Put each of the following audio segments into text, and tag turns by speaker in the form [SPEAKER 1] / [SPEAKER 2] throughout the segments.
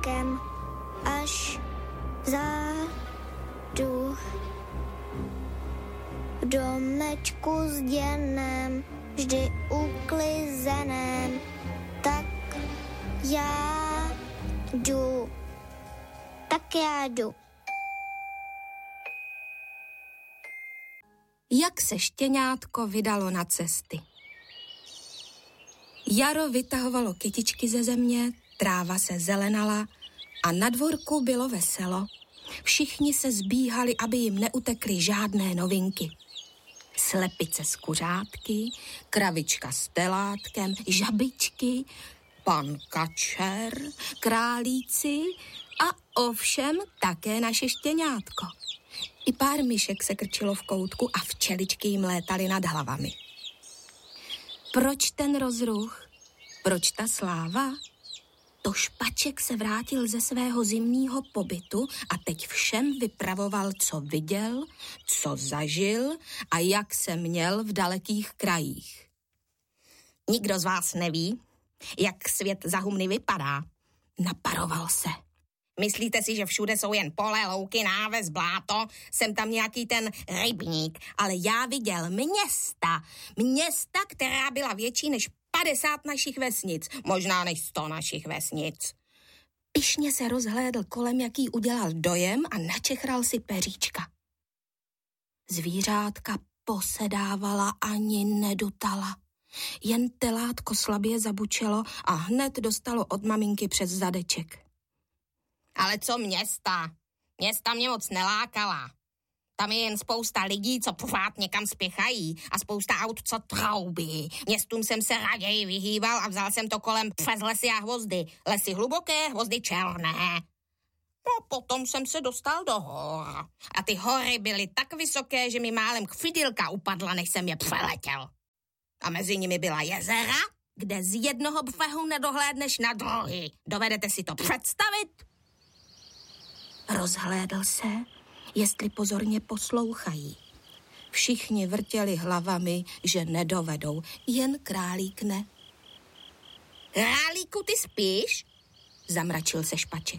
[SPEAKER 1] vlakem až vzadu. V domečku zděném, vždy uklizeném, tak já jdu.
[SPEAKER 2] Jak se štěňátko vydalo na cesty. Jaro vytahovalo kytičky ze země, tráva se zelenala a na dvorku bylo veselo. Všichni se zbíhali, aby jim neutekly žádné novinky. Slepice z kuřátky, kravička s telátkem, žabičky, pan kačer, králíci a ovšem také naše štěňátko. I pár myšek se krčilo v koutku a včeličky jim létaly nad hlavami. Proč ten rozruch? Proč ta sláva? To Špaček se vrátil ze svého zimního pobytu a teď všem vypravoval, co viděl, co zažil a jak se měl v dalekých krajích. Nikdo z vás neví, jak svět za humny vypadá, naparoval se. Myslíte si, že všude jsou jen pole, louky, náves, bláto, jsem tam nějaký ten rybník, ale já viděl města, která byla větší než 50 našich vesnic, možná než 100 našich vesnic. Pyšně se rozhlédl kolem, jaký udělal dojem a načechral si peříčka. Zvířátka posedávala ani nedutala. Jen telátko slabě zabučelo a hned dostalo od maminky přes zadeček. Ale co města? Města mě moc nelákala. Tam je jen spousta lidí, co pořád někam spěchají a spousta aut, co troubí. Městům jsem se raději vyhýbal a vzal jsem to kolem přes lesy a hvozdy. Lesy hluboké, hvozdy černé. No, potom jsem se dostal do hor. A ty hory byly tak vysoké, že mi málem chvidilka upadla, než jsem je přeletěl. A mezi nimi byla jezera, kde z jednoho břehu nedohlédneš na druhý. Dovedete si to představit? Rozhlédl se, jestli pozorně poslouchají. Všichni vrtěli hlavami, že nedovedou, jen králík ne. Králíku, ty spíš? Zamračil se Špaček.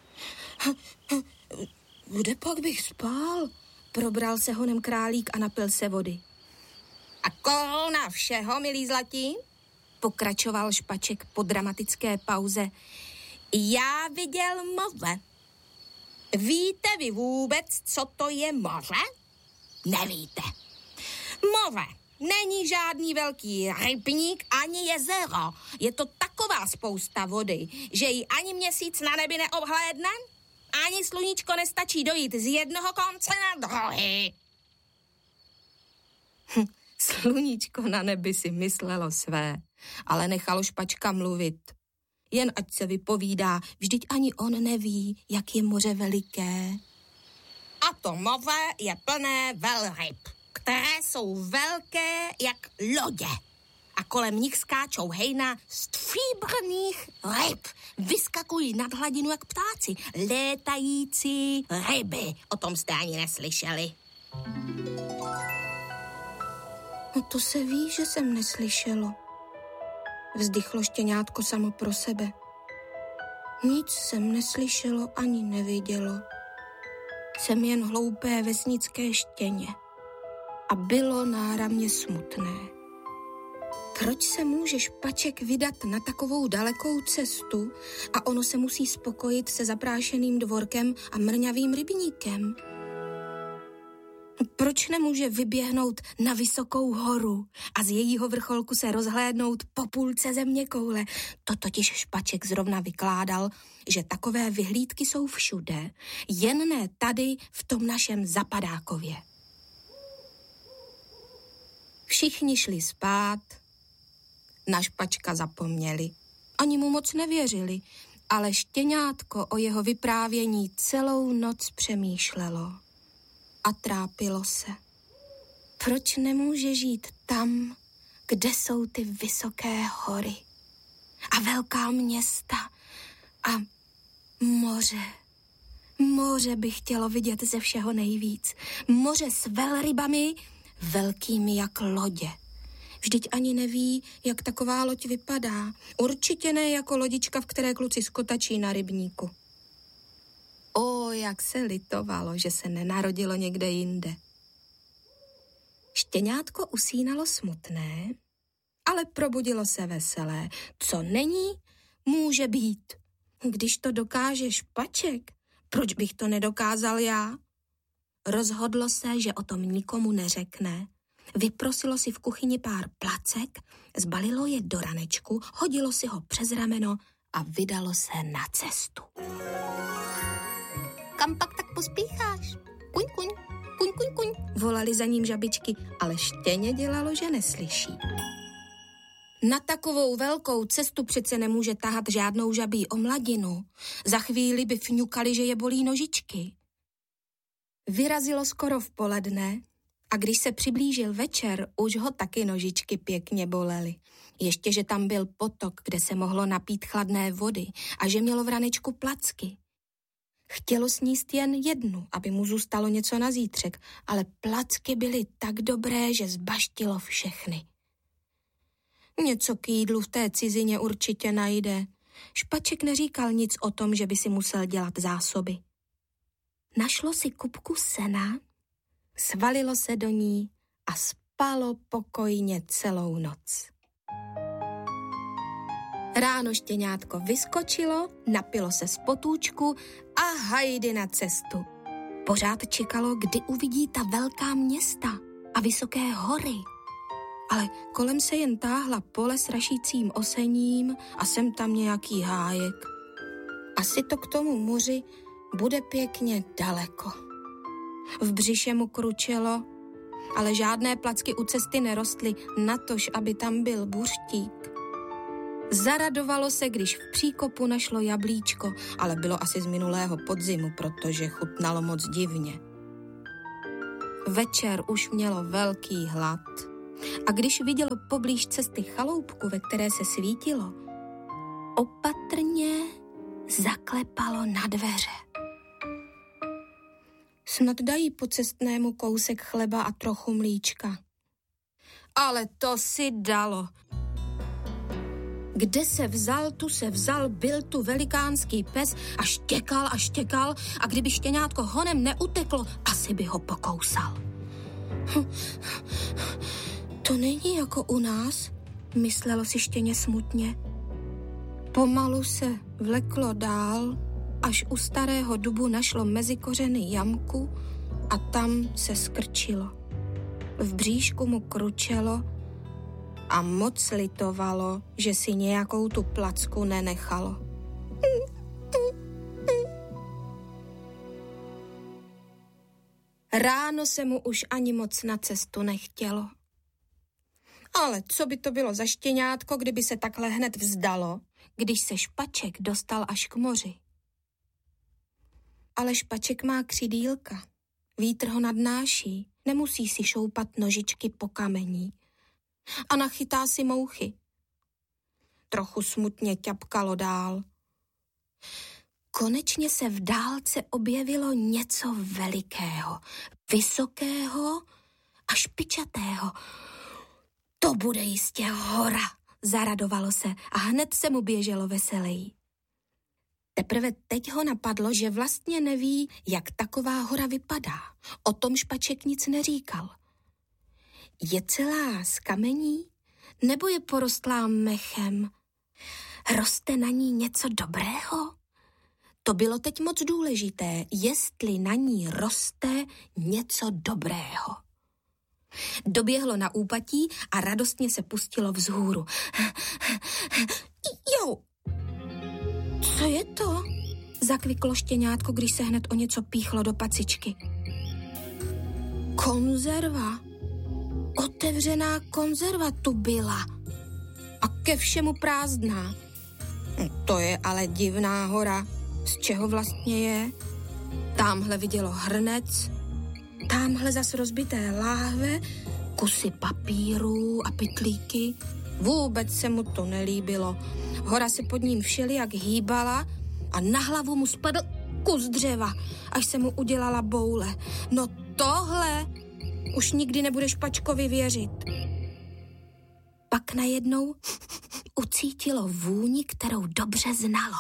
[SPEAKER 2] Kde pak bych spál? Probral se honem králík a napil se vody. A koruna všeho, milí zlatí? Pokračoval Špaček po dramatické pauze. Já viděl moře. Víte vy vůbec, co to je moře? Nevíte. Moře není žádný velký rybník ani jezero. Je to taková spousta vody, že ji ani měsíc na nebi neobhlédne, ani sluníčko nestačí dojít z jednoho konce na druhý. Sluníčko na nebi si myslelo své, ale nechalo Špačka mluvit. Jen ať se vypovídá, vždyť ani on neví, jak je moře veliké. A to moře je plné velryb, které jsou velké jak lodě. A kolem nich skáčou hejna stříbrných ryb. Vyskakují nad hladinu jak ptáci, létající ryby. O tom jste ani neslyšeli. No to se ví, že jsem neslyšelo. Vzdychlo štěňátko samo pro sebe. Nic jsem neslyšelo ani nevidělo. Jsem jen hloupé vesnické štěně. A bylo náramně smutné. Proč se může Špaček vydat na takovou dalekou cestu a ono se musí spokojit se zaprášeným dvorkem a mrňavým rybníkem? Proč nemůže vyběhnout na vysokou horu a z jejího vrcholku se rozhlédnout po půlce zeměkoule? To totiž Špaček zrovna vykládal, že takové vyhlídky jsou všude, jen ne tady v tom našem Zapadákově. Všichni šli spát, na Špačka zapomněli. Ani mu moc nevěřili, ale štěňátko o jeho vyprávění celou noc přemýšlelo. A trápilo se. Proč nemůže žít tam, kde jsou ty vysoké hory a velká města a moře? Moře by chtělo vidět ze všeho nejvíc. Moře s velrybami, velkými jak lodě. Vždyť ani neví, jak taková loď vypadá. Určitě ne jako lodička, v které kluci skotačí na rybníku. Jak se litovalo, že se nenarodilo někde jinde. Štěňátko usínalo smutné, ale probudilo se veselé. Co není, může být. Když to dokáže Špaček, proč bych to nedokázal já? Rozhodlo se, že o tom nikomu neřekne. Vyprosilo si v kuchyni pár placek, zbalilo je do ranečku, hodilo si ho přes rameno a vydalo se na cestu. Kam pak tak pospícháš? Kuň, kuň, kuň, kuň, kuň, volali za ním žabičky, ale Štěně dělalo, že neslyší. Na takovou velkou cestu přece nemůže tahat žádnou žabí omladinu. Za chvíli by fňukali, že je bolí nožičky. Vyrazilo skoro v poledne a když se přiblížil večer, už ho taky nožičky pěkně bolely. Ještě, že tam byl potok, kde se mohlo napít chladné vody a že mělo v ranečku placky. Chtělo sníst jen jednu, aby mu zůstalo něco na zítřek, ale placky byly tak dobré, že zbaštilo všechny. Něco k jídlu v té cizině určitě najde. Špaček neříkal nic o tom, že by si musel dělat zásoby. Našlo si kupku sena, svalilo se do ní a spalo pokojně celou noc. Ráno Štěňátko vyskočilo, napilo se z potůčku a hajdy na cestu. Pořád čekalo, kdy uvidí ta velká města a vysoké hory. Ale kolem se jen táhla pole s rašícím osením a sem tam nějaký hájek. Asi to k tomu moři bude pěkně daleko. V břiše mu kručelo, ale žádné placky u cesty nerostly, natož, aby tam byl buřtík. Zaradovalo se, když v příkopu našlo jablíčko, ale bylo asi z minulého podzimu, protože chutnalo moc divně. Večer už mělo velký hlad a když vidělo poblíž cesty chaloupku, ve které se svítilo, opatrně zaklepalo na dveře. Snad dají pocestnému kousek chleba a trochu mlíčka. Ale to si dalo. Kde se vzal, tu se vzal, byl tu velikánský pes a štěkal a kdyby Štěňátko honem neuteklo, asi by ho pokousal. To není jako u nás, myslelo si Štěně smutně. Pomalu se vleklo dál, až u starého dubu našlo mezi kořeny jamku a tam se skrčilo. V bříšku mu kručelo a moc litovalo, že si nějakou tu placku nenechalo. Ráno se mu už ani moc na cestu nechtělo. Ale co by to bylo za Štěňátko, kdyby se takhle hned vzdalo, když se Špaček dostal až k moři? Ale Špaček má křidýlka. Vítr ho nadnáší, nemusí si šoupat nožičky po kamení. A nachytá si mouchy. Trochu smutně ťapkalo dál. Konečně se v dálce objevilo něco velikého, vysokého a špičatého. To bude jistě hora, zaradovalo se a hned se mu běželo veseleji. Teprve teď ho napadlo, že vlastně neví, jak taková hora vypadá. O tom Špaček nic neříkal. Je celá z kamení, nebo je porostlá mechem? Roste na ní něco dobrého? To bylo teď moc důležité, jestli na ní roste něco dobrého. Doběhlo na úpatí a radostně se pustilo vzhůru. Jo! Co je to? Zakviklo Štěňátko, když se hned o něco píchlo do pacičky. Konzerva. Otevřená konzerva tu byla. A ke všemu prázdná. To je ale divná hora. Z čeho vlastně je? Támhle vidělo hrnec, támhle zas rozbité láhve, kusy papírů a pytlíky. Vůbec se mu to nelíbilo. Hora se pod ním všelijak hýbala a na hlavu mu spadl kus dřeva, až se mu udělala boule. No tohle už nikdy nebude Špačkovi věřit. Pak najednou ucítilo vůni, kterou dobře znalo.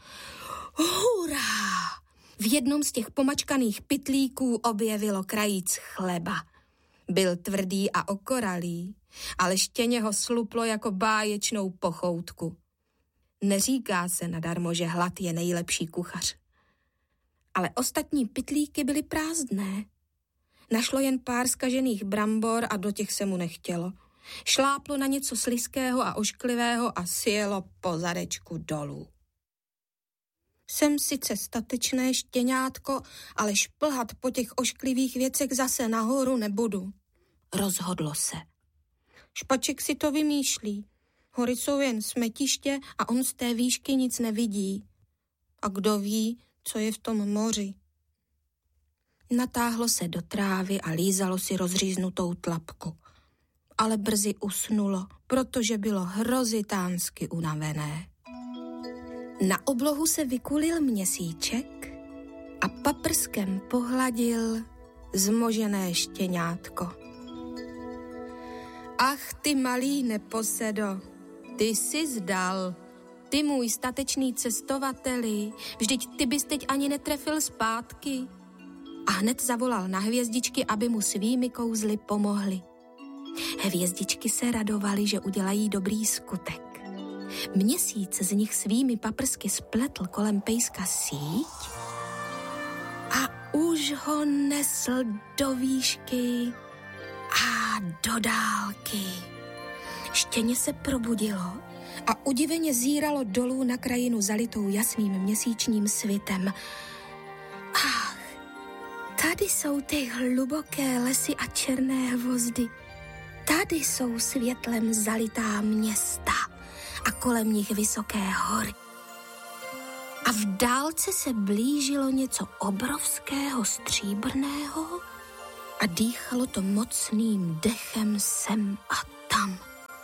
[SPEAKER 2] Hurá! V jednom z těch pomačkaných pytlíků objevilo krajíc chleba. Byl tvrdý a okoralý, ale Štěně ho sluplo jako báječnou pochoutku. Neříká se nadarmo, že hlad je nejlepší kuchař. Ale ostatní pytlíky byly prázdné. Našlo jen pár zkažených brambor a do těch se mu nechtělo. Šláplo na něco slizkého a ošklivého a sjelo po zadečku dolů. Jsem sice statečné štěňátko, ale šplhat po těch ošklivých věcech zase nahoru nebudu. Rozhodlo se. Špaček si to vymýšlí. Hory jsou jen smetiště a on z té výšky nic nevidí. A kdo ví, co je v tom moři. Natáhlo se do trávy a lízalo si rozříznutou tlapku. Ale brzy usnulo, protože bylo hrozitánsky unavené. Na oblohu se vykulil měsíček a paprskem pohladil zmožené štěňátko. Ach, ty malý neposedo, ty jsi zdal, ty můj statečný cestovateli, vždyť ty bys teď ani netrefil zpátky. A hned zavolal na hvězdičky, aby mu svými kouzly pomohly. Hvězdičky se radovaly, že udělají dobrý skutek. Měsíc z nich svými paprsky spletl kolem pejska síť a už ho nesl do výšky a do dálky. Štěně se probudilo a udiveně zíralo dolů na krajinu zalitou jasným měsíčním svitem. Ach, tady jsou ty hluboké lesy a černé hvozdy. Tady jsou světlem zalitá města a kolem nich vysoké hory. A v dálce se blížilo něco obrovského stříbrného a dýchalo to mocným dechem sem a tam.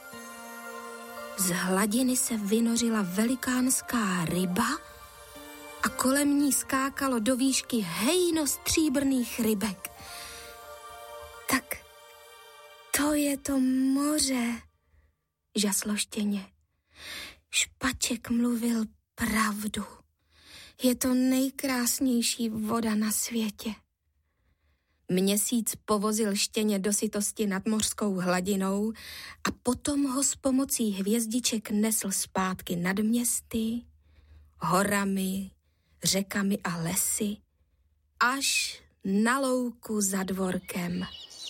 [SPEAKER 2] Z hladiny se vynořila velikánská ryba a kolem ní skákalo do výšky hejno stříbrných rybek. Tak to je to moře, žaslo Štěně. Špaček mluvil pravdu. Je to nejkrásnější voda na světě. Měsíc povozil Štěně do sytosti nad mořskou hladinou a potom ho s pomocí hvězdiček nesl zpátky nad městy, horami, řekami a lesy, až na louku za dvorkem.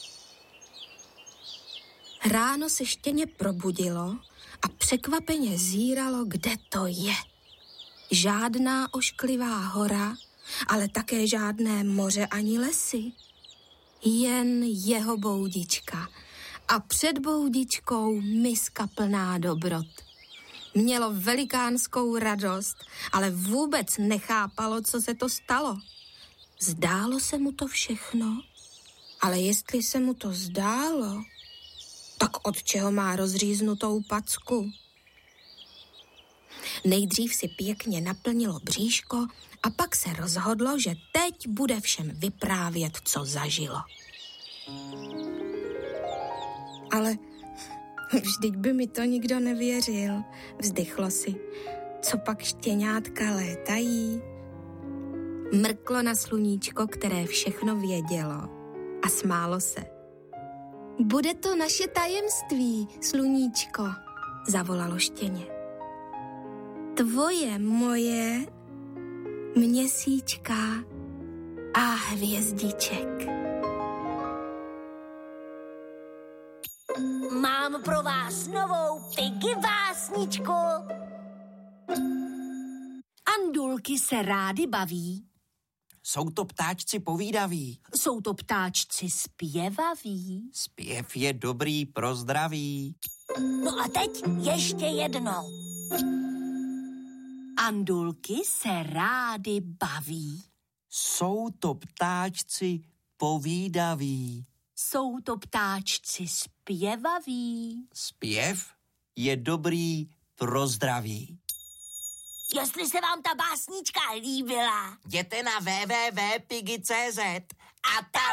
[SPEAKER 2] Ráno se Štěně probudilo a překvapeně zíralo, kde to je. Žádná ošklivá hora, ale také žádné moře ani lesy. Jen jeho boudička a před boudičkou miska plná dobrot. Mělo velikánskou radost, ale vůbec nechápalo, co se to stalo. Zdálo se mu to všechno, ale jestli se mu to zdálo, tak od čeho má rozříznutou packu? Nejdřív si pěkně naplnilo bříško a pak se rozhodlo, že teď bude všem vyprávět, co zažilo. Ale vždyť by mi to nikdo nevěřil, vzdychlo si. Co pak štěňátka létají? Mrklo na sluníčko, které všechno vědělo a smálo se. Bude to naše tajemství, sluníčko, zavolalo Štěně. Tvoje, moje, měsíčka a hvězdiček.
[SPEAKER 3] Mám pro vás novou Piggy básničku. Andulky se rády baví.
[SPEAKER 4] Jsou to ptáčci povídaví.
[SPEAKER 3] Jsou to ptáčci zpěvaví.
[SPEAKER 4] Zpěv je dobrý pro zdraví.
[SPEAKER 3] No a teď ještě jednou. Andulky se rády baví.
[SPEAKER 4] Jsou to ptáčci povídaví.
[SPEAKER 3] Jsou to ptáčci zpěvaví.
[SPEAKER 4] Zpěv je dobrý pro zdraví.
[SPEAKER 3] Jestli se vám ta básnička líbila,
[SPEAKER 4] Jděte na www.piggy.cz a tam